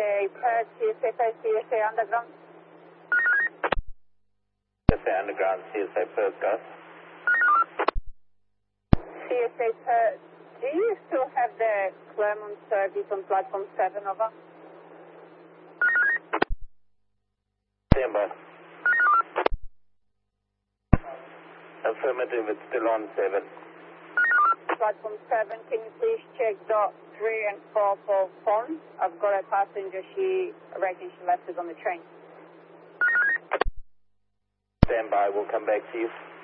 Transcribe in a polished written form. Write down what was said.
CSA Perth, CSA Perth, CSA Underground. CSA Underground, CSA Perth, go. CSA Perth, do you still have the Clermont service on platform 7, over? Stand by. Affirmative, it's still on 7. Platform 7, can you please check dot 3 and 4 for phone? I've got a passenger, I reckon she left it on the train. Stand by, we'll come back to you.